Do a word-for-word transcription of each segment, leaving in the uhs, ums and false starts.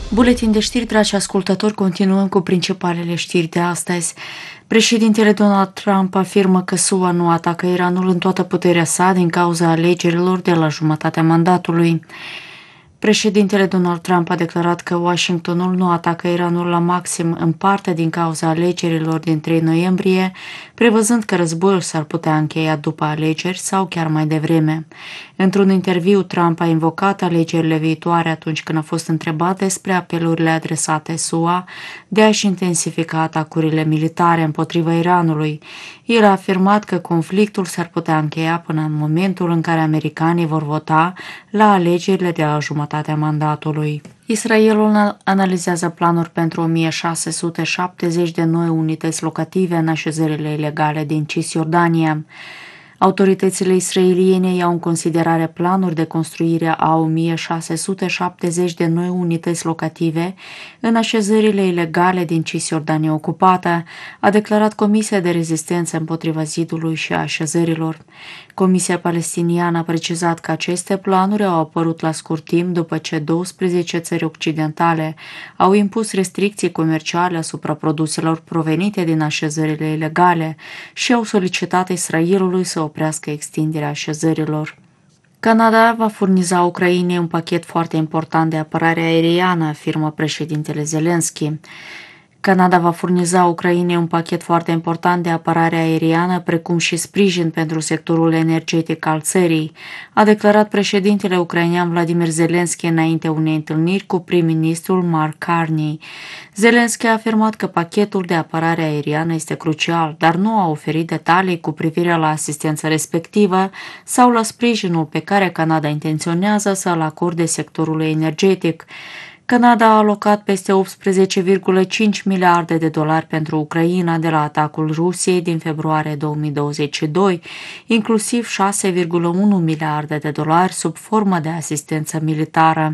Buletin de știri, dragi ascultători, continuăm cu principalele știri de astăzi. Președintele Donald Trump afirmă că S U A nu atacă Iranul în toată puterea sa din cauza alegerilor de la jumătatea mandatului. Președintele Donald Trump a declarat că Washingtonul nu atacă Iranul la maxim în parte din cauza alegerilor din trei noiembrie, prevăzând că războiul s-ar putea încheia după alegeri sau chiar mai devreme. Într-un interviu, Trump a invocat alegerile viitoare atunci când a fost întrebat despre apelurile adresate S U A de a-și intensifica atacurile militare împotriva Iranului. El a afirmat că conflictul s-ar putea încheia până în momentul în care americanii vor vota la alegerile de la jumătatea mandatului. Israelul analizează planuri pentru o mie șase sute șaptezeci de noi unități locative în așezările ilegale din Cisjordania. Autoritățile israeliene iau în considerare planuri de construire a o mie șase sute șaptezeci de noi unități locative în așezările ilegale din Cisjordania ocupată, a declarat Comisia de Rezistență împotriva zidului și a așezărilor. Comisia palestiniană a precizat că aceste planuri au apărut la scurt timp după ce douăsprezece țări occidentale au impus restricții comerciale asupra produselor provenite din așezările ilegale și au solicitat Israelului să oprească extinderea așezărilor. Canada va furniza Ucrainei un pachet foarte important de apărare aeriană, afirmă președintele Zelensky. Canada va furniza Ucrainei un pachet foarte important de apărare aeriană, precum și sprijin pentru sectorul energetic al țării, a declarat președintele ucrainean Vladimir Zelensky înainte unei întâlniri cu prim-ministrul Mark Carney. Zelensky a afirmat că pachetul de apărare aeriană este crucial, dar nu a oferit detalii cu privire la asistența respectivă sau la sprijinul pe care Canada intenționează să-l acorde sectorului energetic. Canada a alocat peste optsprezece virgulă cinci miliarde de dolari pentru Ucraina de la atacul Rusiei din februarie două mii douăzeci și doi, inclusiv șase virgulă unu miliarde de dolari sub formă de asistență militară.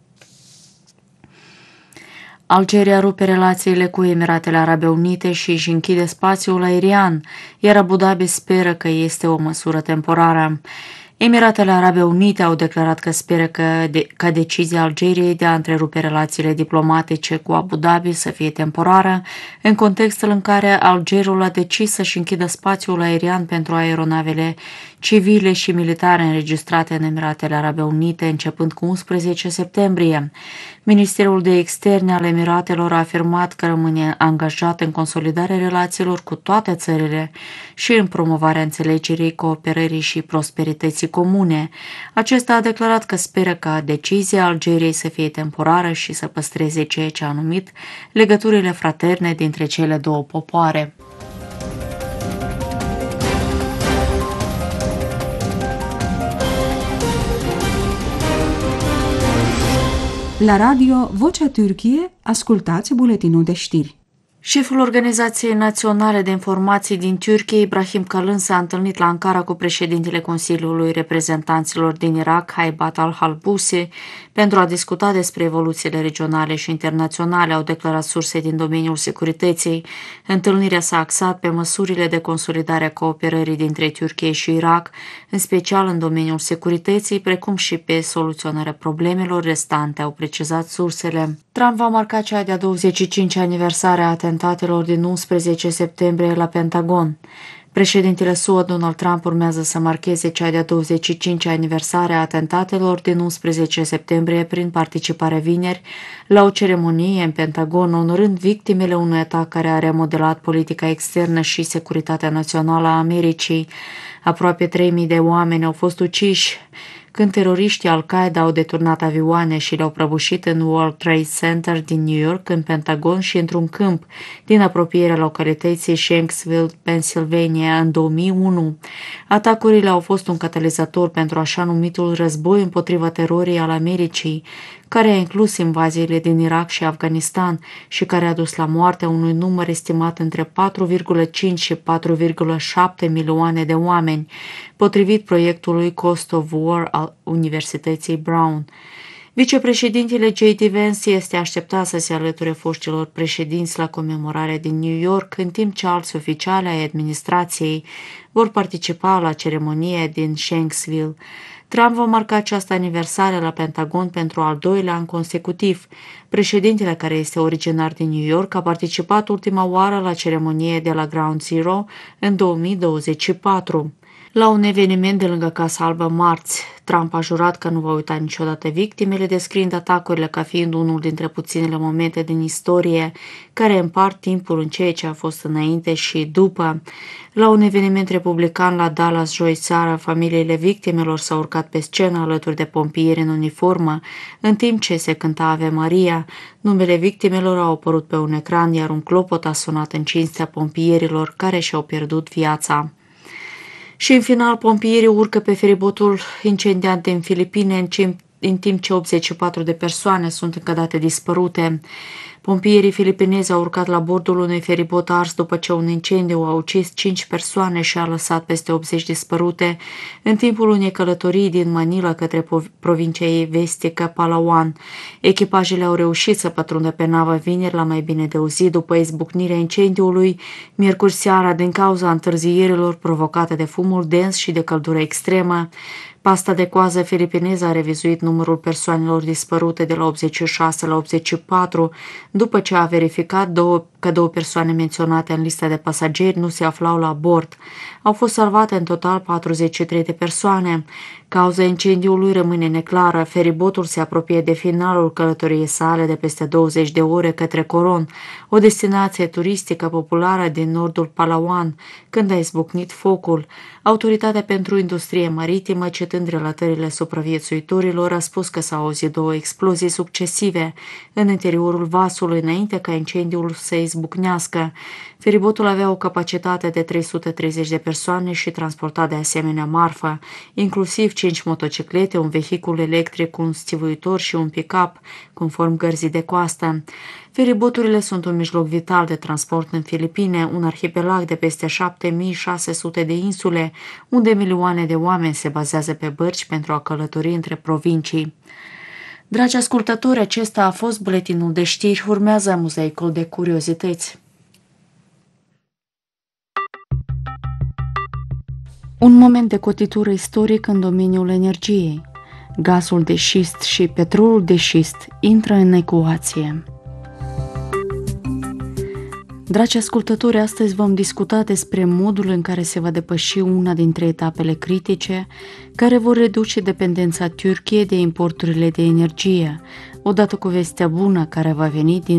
Algeria rupe relațiile cu Emiratele Arabe Unite și își închide spațiul aerian, iar Abu Dhabi speră că este o măsură temporară. Emiratele Arabe Unite au declarat că speră că de, ca decizia Algeriei de a întrerupe relațiile diplomatice cu Abu Dhabi să fie temporară, în contextul în care Algerul a decis să-și închidă spațiul aerian pentru aeronavele civile și militare înregistrate în Emiratele Arabe Unite începând cu unsprezece septembrie. Ministerul de Externe al Emiratelor a afirmat că rămâne angajat în consolidarea relațiilor cu toate țările și în promovarea înțelegerii, cooperării și prosperității comune. Acesta a declarat că speră ca decizia Algeriei să fie temporară și să păstreze ceea ce a numit legăturile fraterne dintre cele două popoare. La radio Vocea Türkiye, ascultați buletinul de știri. Șeful Organizației Naționale de Informații din Turcia, Ibrahim Kalın, s-a întâlnit la Ankara cu președintele Consiliului Reprezentanților din Irak, Haibat al-Halbusi, pentru a discuta despre evoluțiile regionale și internaționale, au declarat surse din domeniul securității. Întâlnirea s-a axat pe măsurile de consolidare a cooperării dintre Turcia și Irak, în special în domeniul securității, precum și pe soluționarea problemelor restante, au precizat sursele. Trump va marca cea de-a douăzeci și cincea aniversare a atentatelor din unsprezece septembrie la Pentagon. Președintele S U A, Donald Trump, urmează să marcheze cea de-a douăzeci și cincea aniversare a atentatelor din unsprezece septembrie prin participare vineri la o ceremonie în Pentagon, onorând victimele unui atac care a remodelat politica externă și securitatea națională a Americii. Aproape trei mii de oameni au fost uciși când teroriștii Al-Qaeda au deturnat avioane și le-au prăbușit în World Trade Center din New York, în Pentagon și într-un câmp din apropierea localității Shanksville, Pennsylvania, în două mii unu. Atacurile au fost un catalizator pentru așa numitul război împotriva terorii al Americii, care a inclus invaziile din Irak și Afganistan și care a dus la moartea unui număr estimat între patru virgulă cinci și patru virgulă șapte milioane de oameni, potrivit proiectului Cost of War al Universității Brown. Vicepreședintele J D Vance este așteptat să se alăture foștilor președinți la comemorare din New York, în timp ce alți oficiali ai administrației vor participa la ceremonie din Shanksville. Trump va marca această aniversare la Pentagon pentru al doilea an consecutiv. Președintele, care este originar din New York, a participat ultima oară la ceremonie de la Ground Zero în două mii douăzeci și patru. La un eveniment de lângă Casa Albă marți, Trump a jurat că nu va uita niciodată victimele, descriind atacurile ca fiind unul dintre puținele momente din istorie care împart timpul în ceea ce a fost înainte și după. La un eveniment republican la Dallas joi seara, familiile victimelor s-au urcat pe scenă alături de pompieri în uniformă, în timp ce se cânta Ave Maria. Numele victimelor au apărut pe un ecran, iar un clopot a sunat în cinstea pompierilor care și-au pierdut viața. Și în final, pompierii urcă pe feribotul incendiat din Filipine, în timp ce optzeci și patru de persoane sunt încă date dispărute. Pompierii filipinezi au urcat la bordul unui feribot ars după ce un incendiu a ucis cinci persoane și a lăsat peste optzeci dispărute în timpul unei călătorii din Manila către provincia ei vestică Palawan. Echipajele au reușit să pătrundă pe navă vineri la mai bine de o zi după izbucnirea incendiului, miercuri seara, din cauza întârzierilor provocate de fumul dens și de căldură extremă. Pasta de coază filipineză a revizuit numărul persoanelor dispărute de la optzeci și șase la optzeci și patru, după ce a verificat două, că două persoane menționate în lista de pasageri nu se aflau la bord. Au fost salvate în total patruzeci și trei de persoane. Cauza incendiului rămâne neclară. Feribotul se apropie de finalul călătoriei sale de peste douăzeci de ore către Coron, o destinație turistică populară din nordul Palawan, când a izbucnit focul. Autoritatea pentru Industrie Maritimă, citând relatările supraviețuitorilor, a spus că s-au auzit două explozii succesive în interiorul vasului înainte ca incendiul să izbucnească. Feribotul avea o capacitate de trei sute treizeci de persoane și transporta de asemenea marfă, inclusiv cinci motociclete, un vehicul electric, un stivuitor și un pick-up, conform gărzii de coastă. Feriboturile sunt un mijloc vital de transport în Filipine, un arhipelag de peste șapte mii șase sute de insule, unde milioane de oameni se bazează pe bărci pentru a călători între provincii. Dragi ascultători, acesta a fost buletinul de știri. Urmează mozaicul de curiozități. Un moment de cotitură istorică în domeniul energiei. Gazul de șist și petrolul de șist intră în ecuație. Dragi ascultători, astăzi vom discuta despre modul în care se va depăși una dintre etapele critice care vor reduce dependența Turciei de importurile de energie, odată cu vestea bună care va veni din